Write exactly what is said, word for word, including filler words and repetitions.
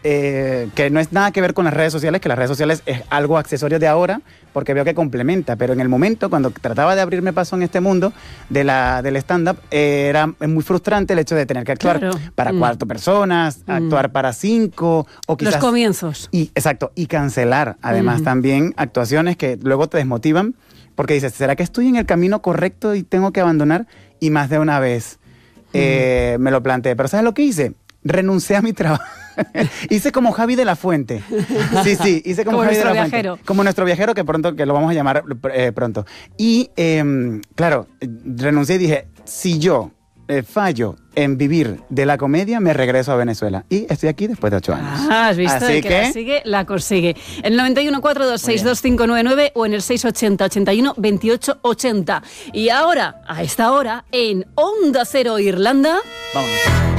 eh, que no es nada que ver con las redes sociales, que las redes sociales es algo accesorio de ahora, porque veo que complementa, pero en el momento, cuando trataba de abrirme paso en este mundo de la, del stand-up, eh, era muy frustrante el hecho de tener que actuar claro. para mm. cuatro personas, mm. actuar para cinco, o quizás... Los comienzos. Y, exacto, y cancelar, además, mm. también actuaciones que luego te desmotivan, porque dices, ¿será que estoy en el camino correcto y tengo que abandonar? Y más de una vez eh, mm. me lo planteé. Pero ¿sabes lo que hice? Renuncié a mi trabajo. Hice como Javi de la Fuente. Sí, sí, hice como, como Javi de la viajero. Fuente. Como nuestro viajero, que pronto que lo vamos a llamar eh, pronto. Y, eh, claro, renuncié y dije, si yo eh, fallo en vivir de la comedia, me regreso a Venezuela. Y estoy aquí después de ocho años. Ah, has visto, así el que, que la sigue, la consigue. En el noventa y uno, cuatro dos seis, dos cinco nueve nueve o en el seis ochenta, ochenta y uno, veintiocho ochenta. Y ahora, a esta hora, en Onda Cero Irlanda... Vámonos.